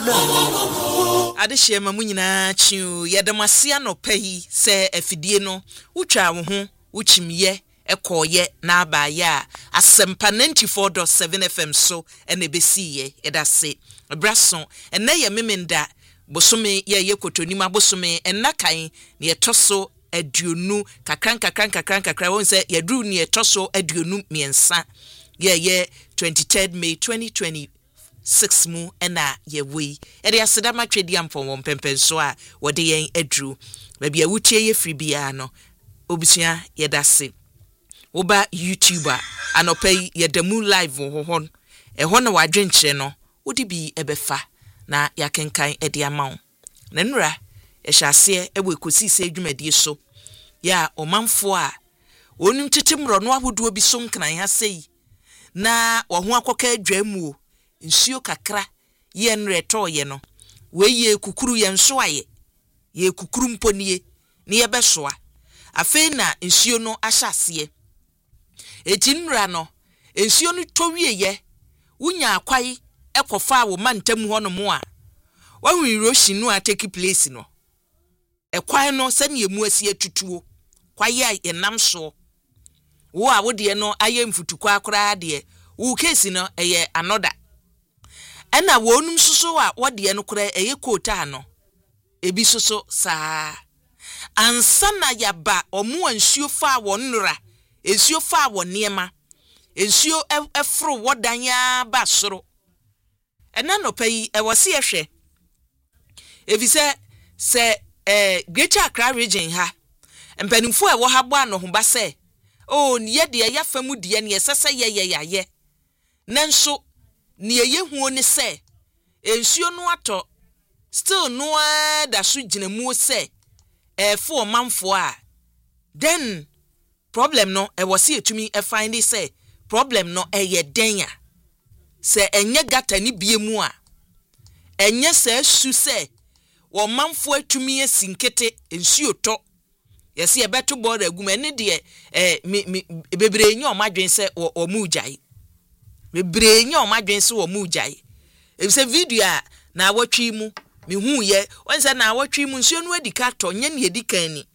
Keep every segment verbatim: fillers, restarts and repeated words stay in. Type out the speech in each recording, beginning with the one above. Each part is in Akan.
Adehye mamu nyina chiu yedamasia no pehi se afidie no utwa wo ho uchimye ekoye na abaye a asempa ninety-four point seven F M so ene besiye edase braso ene ye memenda bosome ye ye kotonima bosome ennakan ne etoso aduonu kakran kakran kakran kakran won se yadru ne etoso aduonu miensa ye ye twenty-third May twenty twenty-six mu ena ye we ede aseda matwedi amfo won pempenso a wode yen adru ba bia wutie ye free bia no obusua yedase oba YouTuber anopai yedamu live ho hon e ho na wadwenkyere no wodi bi ebefa na yakenkan ede amawo na nura ehyiase ewe kosi se adwumadie so ya omanfo a onum tetemro no ahodo bi so nkran ha sei na wo ho akoka adwamu nsuo kakra ye nre toye no we ye kukuru ye nso aye ye kukuru mponie ne ye besoa afi na nsuo no ahyase eti nra no nsuo no towie ye wunya akwai ekofa wo mantam ho no mo a wahu erosion no take place no ekwai no sane emu asi atutuo kwaye enam so wo a wode no aye mfutukwa akora de wo case no eye anoda ena wonum soso a wode no kora eye kota no ebi soso saa ansana yaba omo ansuo fa wonra ensuo fa woniema ensuo efro wodanya ba soro ena no pai e wose ehwe evise se eh Greater Accra region ha empanimfo e wo ha bo ano ho ba se o niye de ya famu de ne sese ye ye yaye nanso ne ye huo ne se ensuo no ato still no da so ginamu se e fo manfo a then problem no e wose etumi e find say problem no e ye denya se enye gata ni biemu a enye se su se wo manfo atumi asinkete ensuo to yesi e beto board aguma ne de eh bebre enye o madwen se o mujai bebre enye o madwen se o mujai e se video a na awatwi mu me hu ye won se na awatwi mu nsuo no adika to nye ne adika ni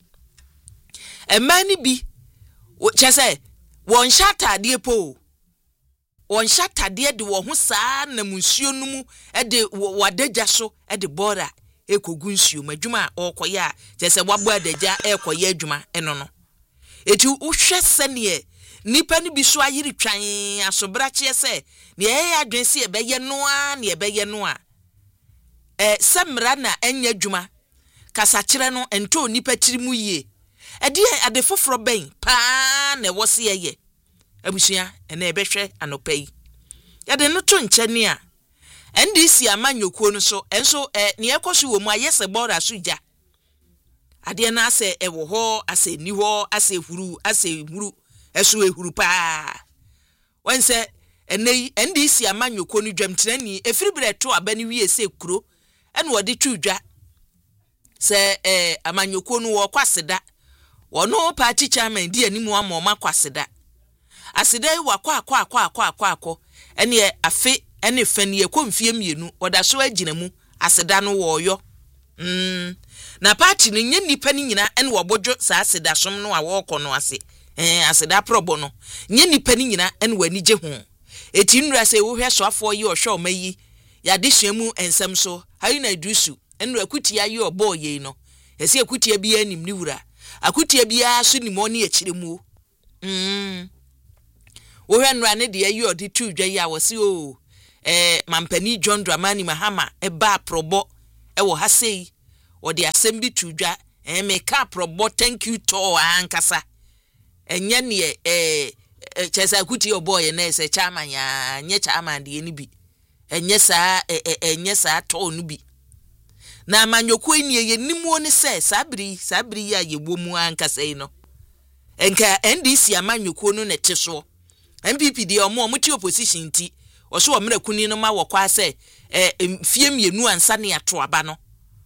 e mani bi chese won shata de po won shata de de wo ho saa na munsuo no mu e de wadagya so e de bora ekogu nsuo madwuma okoya chese wabo adagya ekoya adwuma eno no eti uhwe sene nipa ni bi so ayiri twan asobra chese ne ye adwense e beye no a ne beye no a eh samra na enya adwuma kasa kire no ento nipa tiri mu yie ede ade foforo ben pa na wose ye abusua ena ebehwe anopai yade no to nkyene a N D C amanyokuo no so enso eh ne ekoso wo mu ayese bora suja ade na ase ewo ho ase ni ho ase huru ase huru eso ehuru pa wanse enei N D C amanyokuo no dwamtirani efiribere to abani wie se kuro ene wode twudwa se eh amanyokuo no wo kwaseda wono party chairman di animu amoma kwaseda aseda wa kwa kwa kwa kwa kwa kwa ene afi ene fani ekomfie mienu oda so aginamu aseda no woyo mm na party no nye nipa ni nyina ene wobodwo sa aseda som no a woko no ase eh aseda probo no nye nipa ni nyina ene wani je ho eti nura se wo hwe so afo yi ohwe o mayi ya de hwemu ensem so hayi na dusu ene akutia yi obo ye no ese akutia bia nim ni wura akutia bia so ni mo ne ekiremu mm wo hwe nura ne de yi odi tudwa yi a wose o eh mampani John Dramani Mahama eba probo e wo ha sei wo de asem bi tudwa eh me ka probo thank you to ankasa enye ne eh chesa kuti oboy na ese chairman ya nye chairman de ni bi enye sa enye sa to no bi na amanyoku eni ye nimu ni se sabri sabri ya ye bomu ankasa no enka N D C amanyoku no ne teso M P P de omo omo ti opposition ti oso o mra kuni no ma wokwa se eh fie mienu ansa ne ato aba no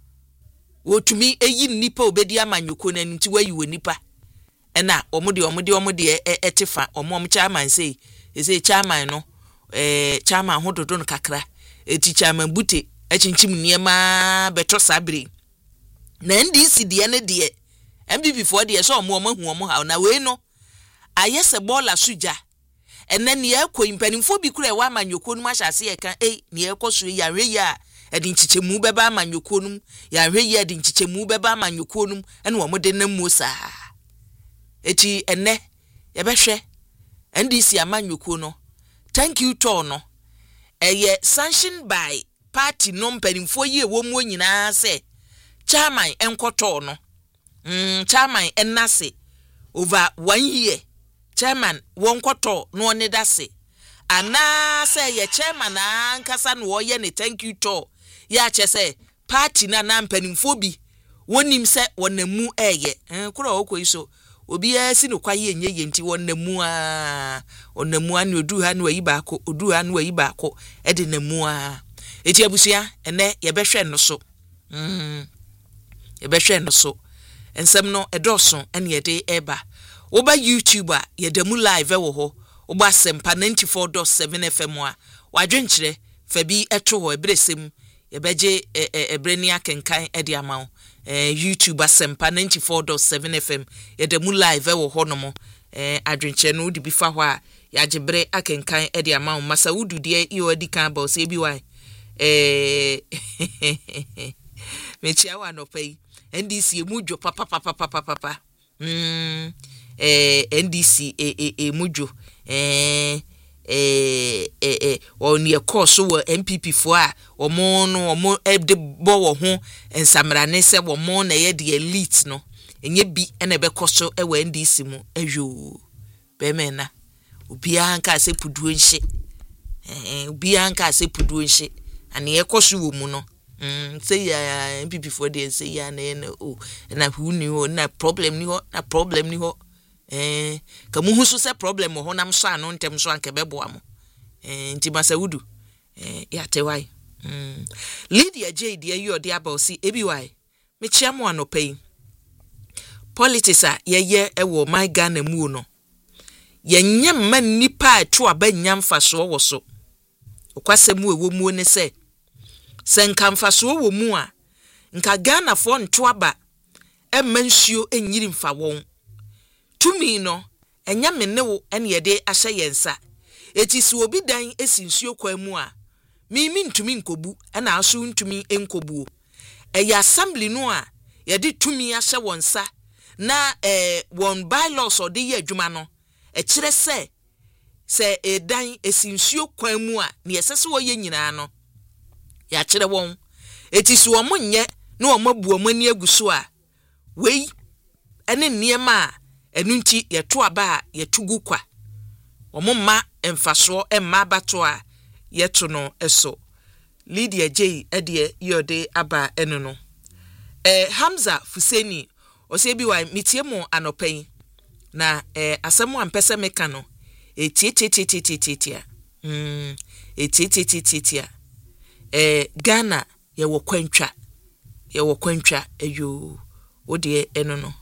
wotumi eyi nipa obedi amanyoko na nti wayi wo nipa ena omo de omo de omo de etefa omo omo chairman sei ese chairman no eh chairman hododo no kakra eti chairman bute echinchim niema beto sabre na N D C de ne de M P P for de so omo omo hu omo ha na we no ayese bola suja ene ne ekọ impanimfo bi kura e wa amanyoko num ahyase ye kan eh ne ekọ so ya hwe ya edi nchichemu beba amanyoko num ya hwe ya edi nchichemu beba amanyoko num ene wo mode na mu sa eti ene ye behwe N D C amanyoko no thank you to no eye sanctioned by party no mpanimfo ye wo mu nyina se chairman enkoto no mm chairman enase over one year chairman wonkoto no one dase ana say ye chairman ankasa no ye ne thank you to ya che say party na na mpanimfo bi wonim se wonamu eye kura okoiso obi asi no kwaye enye ye nti wonamu a onamu an odu ha no ayi baako odu ha no ayi baako e de namu a eti abusua ene ye behwe no so mm ye behwe no so ensem no edoso ene ye de eba oba YouTube a ye damu live wo ho oba sempa ninety-four point seven F M a wadwenkyere fabi eto ho ebresem ye beje ebreni akenkan e de amawo eh YouTube asempa ninety-four point seven F M ye damu live wo ho no mo eh adwenkyere no di bi fa ho a ya gebre akenkan e de amawo masa wudu de e odi kan ba se bi wa eh mechia wa no pay N D C emujo papa papa papa papa mm eh N D C e e emujo eh eh eh on ye course wo M P P fo a omo no omo ebde bo wo ho ensamra ne se wo mo na ye de elite no enye bi ene be koso e wo N D C mu ehwo be mena obi anka se puduo nhye eh obi anka se puduo nhye ane ye koso wo mu no mm say ya M P P for dey say ya na oh na who ni ho na problem ni ho na problem ni ho eh kamu hu so say problem ho nam so anu ntem so anke bebo am eh nti masa wudu eh ya te wai mm Lydia J de ayi odi aba osi ebi wai me chia mo anopai politics a ye ye ewo my Ghana mu no ye nyem man nipa atu aba nyamfa so wo so okwasem ewo mu ne say senkamfaso wo mu a nka Ghana fo nto aba emmansuo enyiri mfa won tumi no enya me ne wo ene yede ahye yensa eti si obi dan esinsuo kwa mu a mi mi ntumi nkobu ena aso ntumi enkobu eya assembly no a yede tumi ahye wonsa na eh won bylaws ode ye adwuma no e kire se se edan esinsuo kwa mu a ne yesese wo ye nyina no ya kire won eti so omo nye na omo bu omo ni aguso a wei ene niema a enu nti ye to aba a ye tugu kwa omo ma emfaso emma bato a ye to no eso Lydia J ede yode aba enu no eh Hamza Fuseni ose bi wa mitie mo anopai na eh asemu ampese meka no etietetietetietia mm etietetietia eh Ghana ye wo kwantwa ye wo kwantwa eyo odie eno no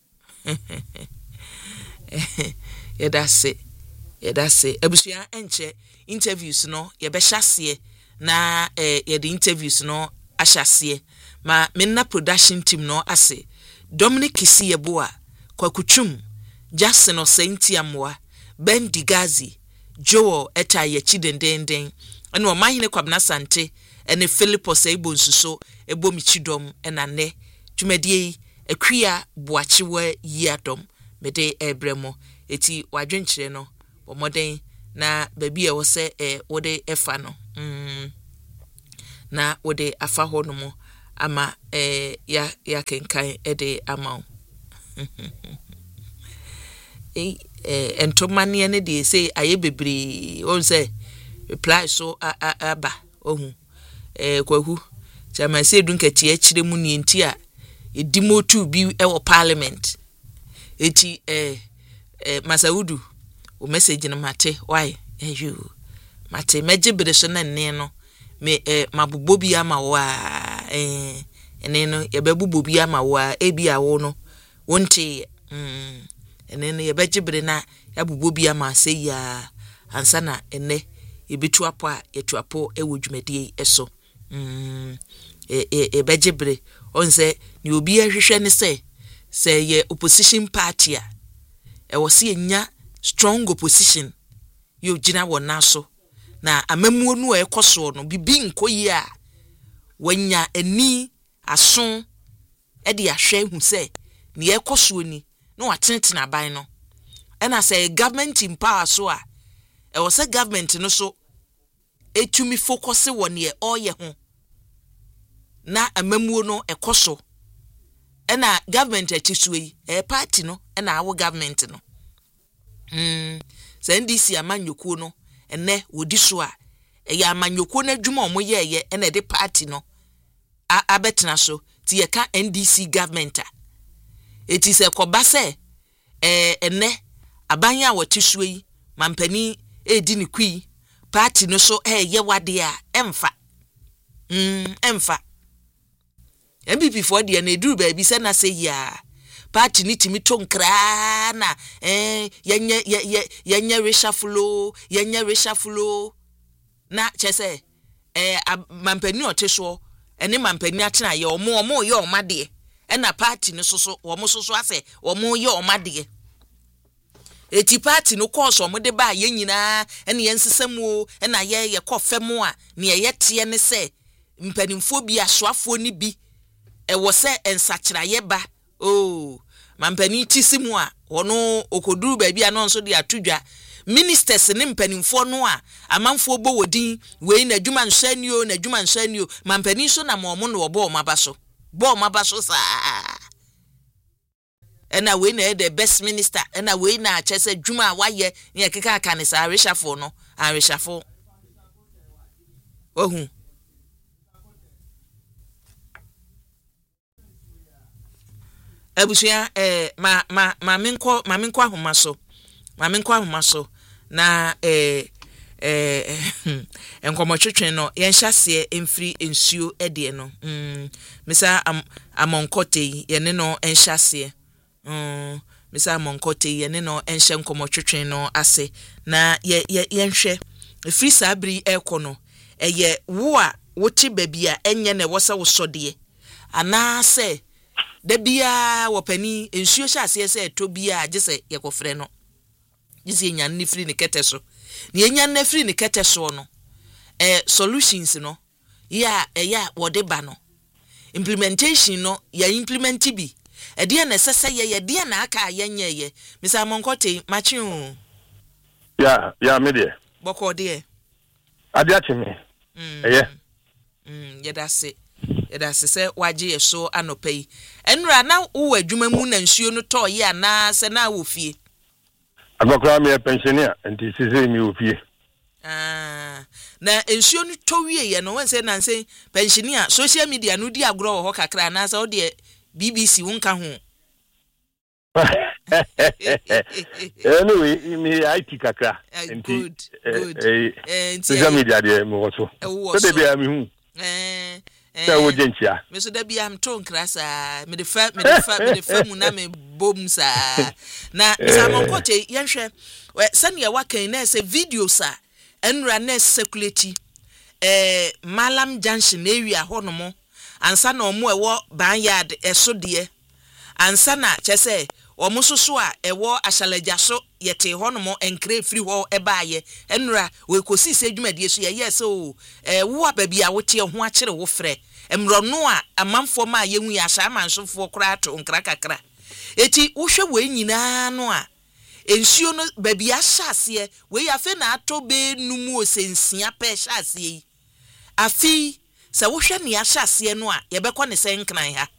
ye dase ye dase abusua enche interviews no ye be hyase na eh ye the interviews no ahyase ma menna production team no ase Dominic Kisiyeboa Kwakuchum Jackson Osentiamwa Ben Digazi Joel eta ye chidendenden ene o mahine kwabna sante ene Philippo Seibo nsuso ebo michidom enane dwumadie akua boachiwa yiadom mede ebremo eti wadwenkyere no bomoden na baby e wo se e wode efa no mm na wode afa ho no mo ama eh ya ya kenkan ede ama eh entomane ne de say aye bebre on say reply so aba ohun eh kwahu chama say dunkati akire mu ni enti a edimotu bi e wo parliament eti eh eh Masaudu o message na mate why eh you mate mejibre so na nne no me eh mabubo bi ama wa eh ene no ye bebubo bi ama wa ebi awo no wonte mm ene no ye bejibre na ya bubo bi ama sei ya ansa na ene ye betu apo a yetu apo e wo dwumadie eso mm e e e bejebre on say ni obi ahwehwe ne say say ye opposition party a e wo se nya strong opposition yo gina wona so na amamuo no e koso no bibi nkoyi a wanya ani aso e de ahwe hu say ni e koso ni no watentena ban no e na say government in power so a e wo say government no so etumi focus won ye oye ho na amamuo no e koso e na government atisui e party no e na awo government no mm se N D C amanyoko no ene wodi so a e ya amanyoko na adwuma omo ye ye e na de party no abetena so ti ye ka N D C government a eti se koba se eh ene abanya a wotisui yi mampani e di ne kui party no so eh ye wade a emfa mm emfa M P P for the na eduru ba bi se na se ya party ni timi tonkra na eh yenye yenye reshuffle yenye reshuffle na chese eh mampani oteso ene mampani atena ye omo omo ye omade e na party no so so omo so so ase omo ye omade eti party no course omo de ba ye nyina ene yensesemu e na ye ye kofemu a ne ye tie ne se mpanimfo bi asoafo ni bi e wo se ensakira ye ba oh mampani tisimu a ono okoduru ba bi anon so de atudwa ministers ne mpanimfo no a amanfo bo wodin we na adwuma nsanio na adwuma nsanio mampani so na mo mo no obo maba so bo maba so sa ena we na the best minister ena we na chese adwuma waye ne keka aka ne sa reshafo no a reshafo ohun abusia eh ma ma ma menko ma menko ahoma so ma menko ahoma so na eh eh enkomo twetwen no yen hyase emfiri ensuo ede no mm misa am amonkote yen no enhyase mm misa amonkote yen no enhye enkomo twetwen no ase na ye yen hwe efiri sabri ekono eye wo a wote babia enye na wosa wosode ana se da bia wopani ensuo hyase se to bia agese yekofre no gisi enyan ni free ni kete so ni enyan na free ni kete so no eh solutions no ya eya wode ba no implementation no ya implement bi e de na sese ye ye de na aka yenye ye misa monkote machi o ya ya me de boko de ade achi me mm eh mm ye da se ye da se se waje ye so anopai enura na wo adwuma mu na nsuo no to ye ana se na wo fie agakra me pensioner enti sise mi ofie ah na nsuo no to wie ye no wonse na nse pensioner social media no di agro ho kakra na se wo de B B C wonka ho anyway me I T kakra enti good enti social media de me wo so so de bia me hu eh eh wo jenchia me so da bia am ton krasa me de fa me de fa me de fa mu na me bom sa na samonkote yenhwe sane ya wakan na se video sa enra na circulate eh Malam Junction area honomo ansa na omo ewo banyard eso de ansa na chese omo soso a ewo ashalaja so yete honomo enkre free ho ebaaye enra we kosi se dwumade so ye yes o eh wo ababia wote ho akere wo frɛ emro no a amanfo ma yehu ya sha amansofo kora to nkra kakra eti wo hwe we nyina no a ensuo no babia hyase we ya fe na ato be numu osensia pe hyase afi se wo hwe ne ya hyase no a ye bekɔ ne se nkran ha.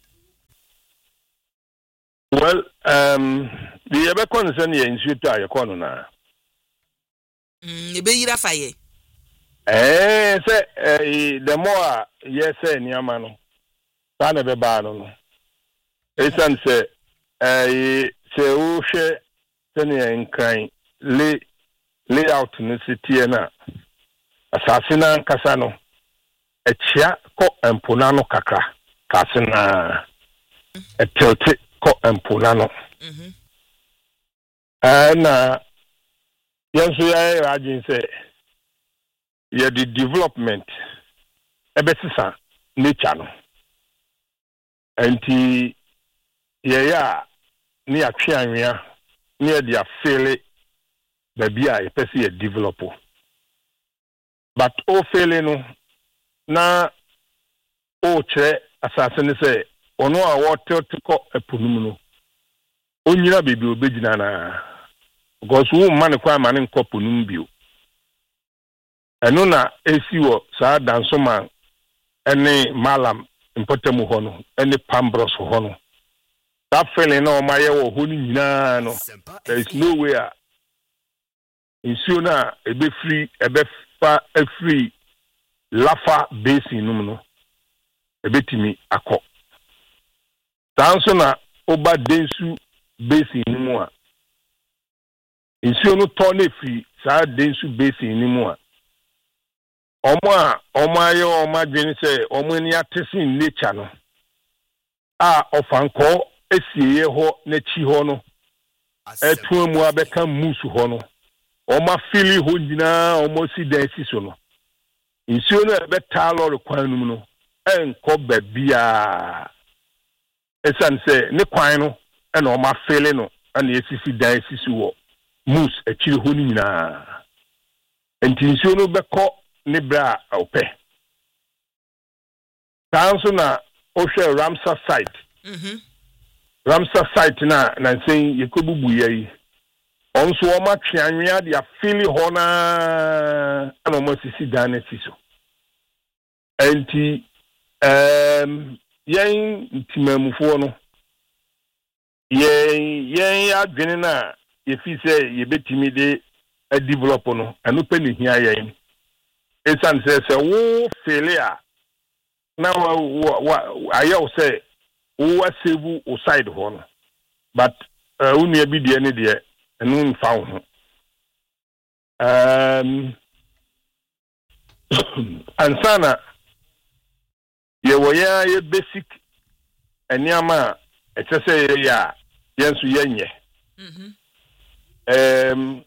Well, um, the ebe concern ye insuto aye kono na. Mm, ebe yira faye. Eh, say eh the more yes say niama no. Ta na be ba no no. Esan say eh se wo hwe se ne nkran lay layout no city na. Asase na nkasa no. Echia ko empona no kakra. Kase na etote ko empona no. Mhm. Eh na yenso ya ragin say ye the development ebesisa nature no enti ye ya ni atwe anwea ni e dia fele baby a pese ye develop but o fele no na o che asase ne se ono a water to ko epunum no onyira bebi obegina na because wo man kwa man nkopunum bio eno na esi wo saa dansoman ene malam impotemu ho no ene pambros ho no that feeling no ma ye wo ho ni nyina no there is no way a insuo na ebe free ebe fa free lafa basin no no ebetimi akọ tanso na oba densu basin no mu a insuo no to na free saa densu basin no mu a omo a omo ayo omo adwene se omo ni atesin nature no a ofanko esiye ho na chi ho no etu mu abeka musu ho no omo fili ho nyina omo si dansi so no insuo no ebeta lori kwan no no enko babia esan se ne kwan no e na omo fili no ana esisi dansi so wo mus echiri ho nyina enti insuo no beko ne bra ope tanso na ohwe Ramsar site mhm Ramsar site na na nsen yekobubu yayi onso o ma twe anwea dia fili ho na ana mo sisi dan siso enti em yen ntimamufo no yen yen adwene na ye fi se ye betimi de a develop no anu pe ni hia yen esan se se wo failure na wa ayo se wo save o side ho no but unu e bi de ne de enu nfa ho um ansana ye wo ya ye basic eniama etese ya yensu yenye mhm um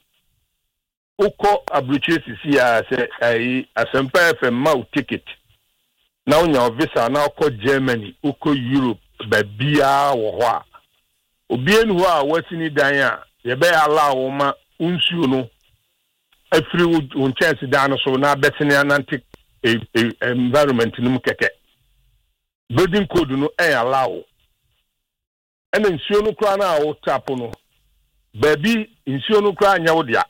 uko abruche sisi ya se ai asempa F M mau ticket na unya visa na uko Germany uko Europe babia wo ho a obienu ho a wasini dan a ye be allow ma unsuo no afiri un chance dan so na betini anantic environment num keke building code no e allow ene nsuo no kra na wo tap no baby nsuo no kra anya wo dia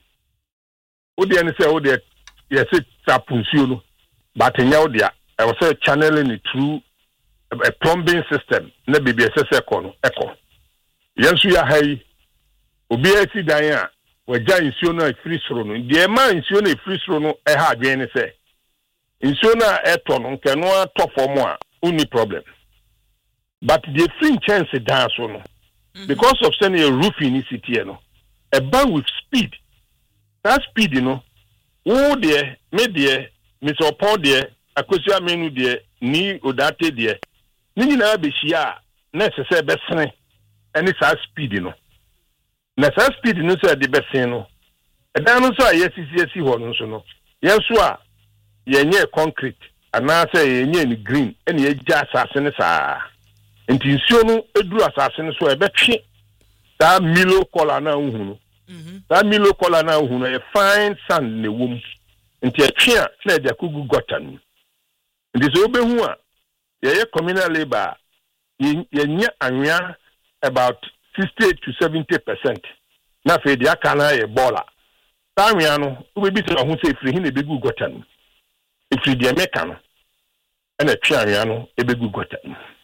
odi ene se odi ye se tap nsuo no but nya wo dia e wo se channeling it through a plumbing system na bibi esese ko no eko yensu ya hai obi esi dan a waja nsuo no free soro no de ma nsuo no free soro no e ha adwen ne se nsuo na eto no nke no atofo mo a uni problem but the free chance dan so no mm-hmm. because of sending a roof in city no a ban with speed that speed you know wo de me de Mister Opon de akosia menu de ni odate de ni nyina be hia na sese be sene eni sa speed no na sa speed no so de be sene no edan no so a yesisi esi ho no so no yeso a yenye concrete ana say yenye ni green eni eja asase ne saa enti nsuo no eduru asase ne so e be twe da milo color na hu no mhm da milo color na hu no e fine sand ne wom enti atwe a na de akugu gotan enti so obehu a ye communal labor yenye anwea about sixty to seventy percent na fe dia kana ye bola anwea no obebi se ho se free hin e begu gotan ifri dia meka no na atwe anwea no e begu gotan